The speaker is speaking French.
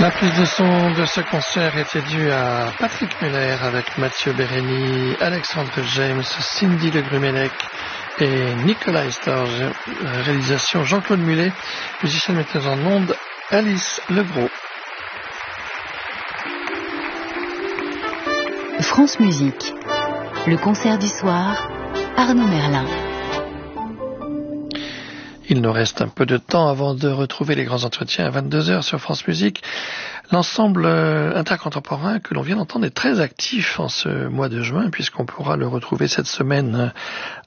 La prise de son de ce concert était due à Patrick Muller avec Mathieu Bérény, Alexandre James, Cindy Le Grumelec et Nicolas Sturge. Réalisation Jean-Claude Mullet, musicien metteur en ondes Alice Legros. France Musique, le concert du soir, Arnaud Merlin. Il nous reste un peu de temps avant de retrouver les grands entretiens à 22h sur France Musique. L'ensemble intercontemporain que l'on vient d'entendre est très actif en ce mois de juin, puisqu'on pourra le retrouver cette semaine